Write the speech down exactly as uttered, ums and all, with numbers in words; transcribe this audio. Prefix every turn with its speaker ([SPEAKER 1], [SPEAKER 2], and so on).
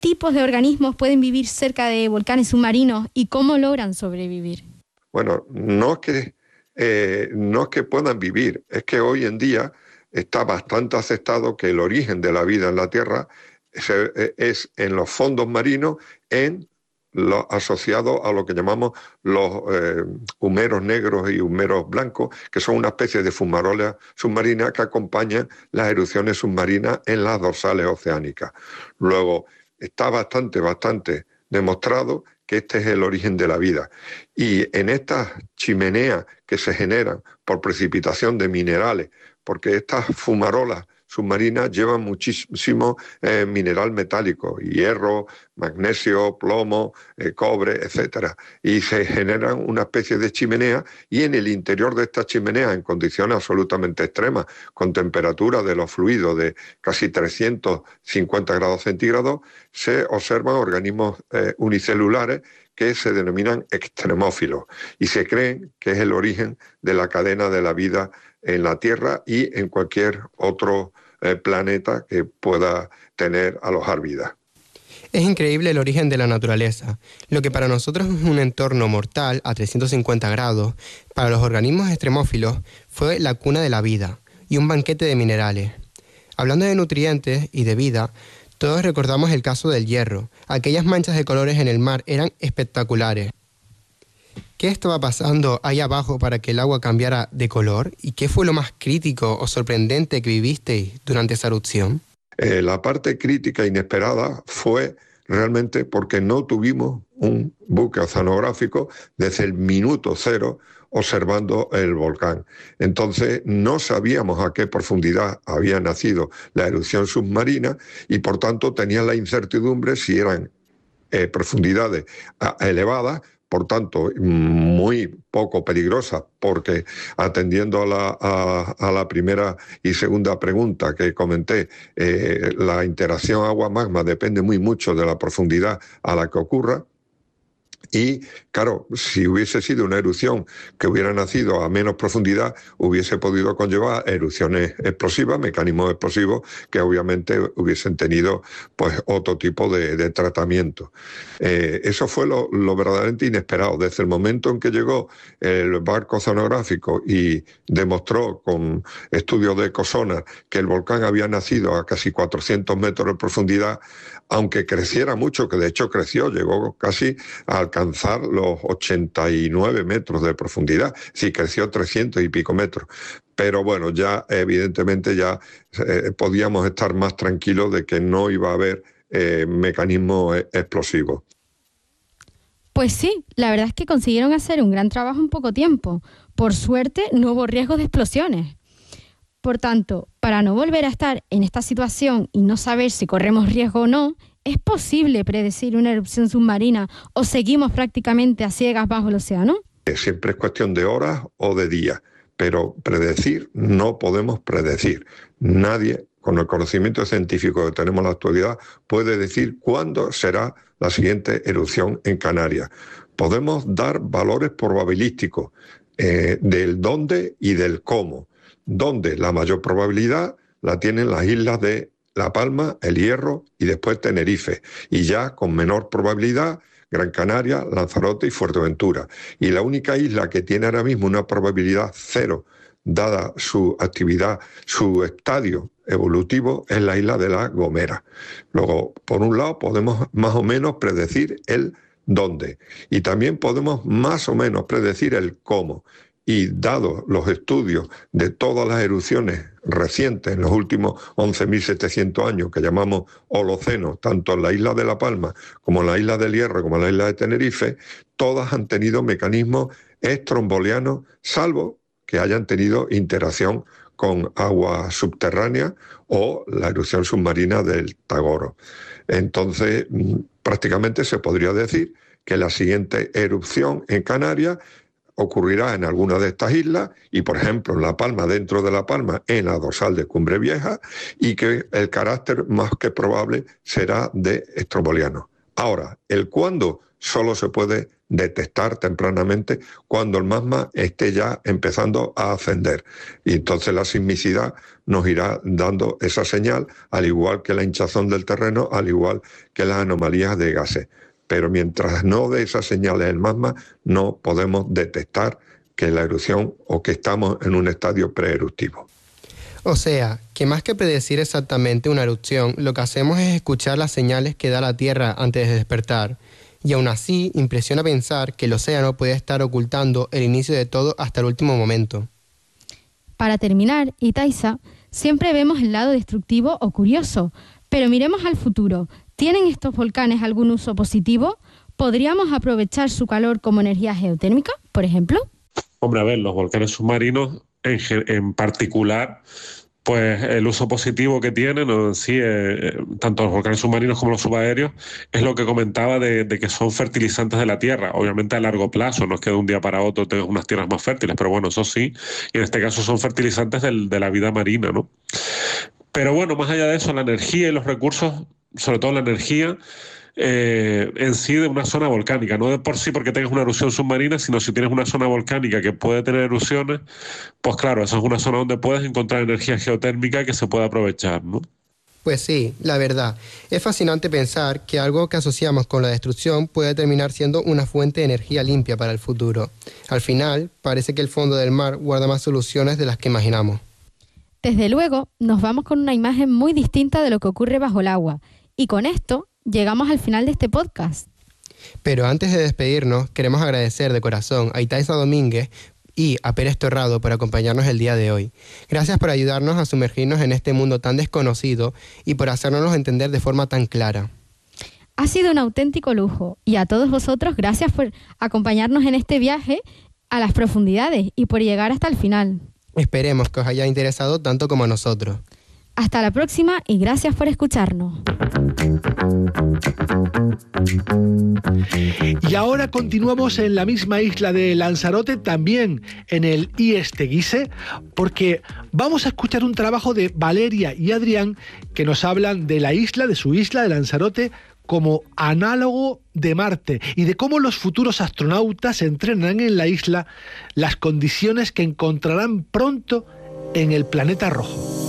[SPEAKER 1] tipos de organismos pueden vivir cerca de volcanes submarinos y cómo logran sobrevivir?
[SPEAKER 2] Bueno, no es que, eh, no es que puedan vivir, es que hoy en día está bastante aceptado que el origen de la vida en la Tierra es, es en los fondos marinos, en lo asociado a lo que llamamos los eh, humeros negros y humeros blancos, que son una especie de fumarolas submarinas que acompañan las erupciones submarinas en las dorsales oceánicas. Luego, está bastante, bastante demostrado que este es el origen de la vida. Y en estas chimeneas que se generan por precipitación de minerales, porque estas fumarolas submarinas llevan muchísimo eh, mineral metálico, hierro, magnesio, plomo, eh, cobre, etcétera. Y se generan una especie de chimenea, y en el interior de estas chimeneas, en condiciones absolutamente extremas, con temperaturas de los fluidos de casi trescientos cincuenta grados centígrados, se observan organismos eh, unicelulares que se denominan extremófilos y se creen que es el origen de la cadena de la vida en la Tierra y en cualquier otro eh, planeta que pueda tener alojar vida.
[SPEAKER 3] Es increíble el origen de la naturaleza. Lo que para nosotros es un entorno mortal a trescientos cincuenta grados, para los organismos extremófilos fue la cuna de la vida y un banquete de minerales. Hablando de nutrientes y de vida, todos recordamos el caso del hierro. Aquellas manchas de colores en el mar eran espectaculares. ¿Qué estaba pasando ahí abajo para que el agua cambiara de color? ¿Y qué fue lo más crítico o sorprendente que vivisteis durante esa erupción?
[SPEAKER 2] Eh, la parte crítica inesperada fue realmente porque no tuvimos un buque oceanográfico desde el minuto cero observando el volcán. Entonces no sabíamos a qué profundidad había nacido la erupción submarina y por tanto tenía la incertidumbre si eran eh, profundidades a, elevadas, por tanto muy poco peligrosas, porque atendiendo a la, a, a la primera y segunda pregunta que comenté, eh, la interacción agua-magma depende muy mucho de la profundidad a la que ocurra. Y, claro, si hubiese sido una erupción que hubiera nacido a menos profundidad, hubiese podido conllevar erupciones explosivas, mecanismos explosivos que obviamente hubiesen tenido pues otro tipo de, de tratamiento. Eh, eso fue lo, lo verdaderamente inesperado. Desde el momento en que llegó el barco oceanográfico y demostró con estudios de ecosonar que el volcán había nacido a casi cuatrocientos metros de profundidad, aunque creciera mucho, que de hecho creció, llegó casi a alcanzar los ochenta y nueve metros de profundidad, sí, creció trescientos y pico metros. Pero bueno, ya evidentemente ya eh, podíamos estar más tranquilos de que no iba a haber eh, mecanismos explosivos.
[SPEAKER 1] Pues sí, la verdad es que consiguieron hacer un gran trabajo en poco tiempo. Por suerte, no hubo riesgo de explosiones. Por tanto, para no volver a estar en esta situación y no saber si corremos riesgo o no, ¿es posible predecir una erupción submarina o seguimos prácticamente a ciegas bajo el océano?
[SPEAKER 2] Siempre es cuestión de horas o de días, pero predecir no podemos predecir. Nadie, con el conocimiento científico que tenemos en la actualidad, puede decir cuándo será la siguiente erupción en Canarias. Podemos dar valores probabilísticos eh, del dónde y del cómo. Donde la mayor probabilidad la tienen las islas de La Palma, El Hierro y después Tenerife. Y ya con menor probabilidad, Gran Canaria, Lanzarote y Fuerteventura. Y la única isla que tiene ahora mismo una probabilidad cero, dada su actividad, su estadio evolutivo, es la isla de La Gomera. Luego, por un lado, podemos más o menos predecir el dónde. Y también podemos más o menos predecir el cómo. Y dado los estudios de todas las erupciones recientes en los últimos once mil setecientos años que llamamos Holoceno, tanto en la isla de La Palma como en la isla del Hierro como en la isla de Tenerife, todas han tenido mecanismos estrombolianos, salvo que hayan tenido interacción con agua subterránea o la erupción submarina del Tagoro. Entonces, prácticamente se podría decir que la siguiente erupción en Canarias ocurrirá en alguna de estas islas y, por ejemplo, en La Palma, dentro de La Palma, en la dorsal de Cumbre Vieja, y que el carácter más que probable será de estromboliano. Ahora, el cuándo solo se puede detectar tempranamente cuando el magma esté ya empezando a ascender. Y entonces la sismicidad nos irá dando esa señal, al igual que la hinchazón del terreno, al igual que las anomalías de gases. Pero mientras no dé esas señales el magma, no podemos detectar que la erupción o que estamos en un estadio preeruptivo.
[SPEAKER 3] O sea, que más que predecir exactamente una erupción, lo que hacemos es escuchar las señales que da la Tierra antes de despertar. Y aún así, impresiona pensar que el océano puede estar ocultando el inicio de todo hasta el último momento.
[SPEAKER 1] Para terminar, Itaiza, siempre vemos el lado destructivo o curioso, pero miremos al futuro. ¿Tienen estos volcanes algún uso positivo? ¿Podríamos aprovechar su calor como energía geotérmica, por ejemplo?
[SPEAKER 4] Hombre, a ver, los volcanes submarinos en, en particular, pues el uso positivo que tienen, ¿no? Sí, eh, tanto los volcanes submarinos como los subaéreos, es lo que comentaba de, de que son fertilizantes de la tierra, obviamente a largo plazo, no es que de un día para otro tengas unas tierras más fértiles, pero bueno, eso sí, y en este caso son fertilizantes del, de la vida marina, ¿no? Pero bueno, más allá de eso, la energía y los recursos, sobre todo la energía, Eh, en sí de una zona volcánica, no de por sí porque tengas una erupción submarina, sino si tienes una zona volcánica que puede tener erupciones, pues claro, esa es una zona donde puedes encontrar energía geotérmica que se puede aprovechar, ¿no?
[SPEAKER 3] Pues sí, la verdad, es fascinante pensar que algo que asociamos con la destrucción puede terminar siendo una fuente de energía limpia para el futuro. Al final, parece que el fondo del mar guarda más soluciones de las que imaginamos.
[SPEAKER 1] Desde luego, nos vamos con una imagen muy distinta de lo que ocurre bajo el agua, y con esto llegamos al final de este podcast.
[SPEAKER 3] Pero antes de despedirnos, queremos agradecer de corazón a Itaiza Domínguez y a Pérez Torrado por acompañarnos el día de hoy. Gracias por ayudarnos a sumergirnos en este mundo tan desconocido y por hacernos entender de forma tan clara.
[SPEAKER 1] Ha sido un auténtico lujo y a todos vosotros gracias por acompañarnos en este viaje a las profundidades y por llegar hasta el final.
[SPEAKER 3] Esperemos que os haya interesado tanto como a nosotros.
[SPEAKER 1] Hasta la próxima y gracias por escucharnos.
[SPEAKER 5] Y ahora continuamos en la misma isla de Lanzarote, también en el I E S Teguise, porque vamos a escuchar un trabajo de Valeria y Adrián que nos hablan de la isla, de su isla de Lanzarote, como análogo de Marte y de cómo los futuros astronautas entrenan en la isla las condiciones que encontrarán pronto en el planeta rojo.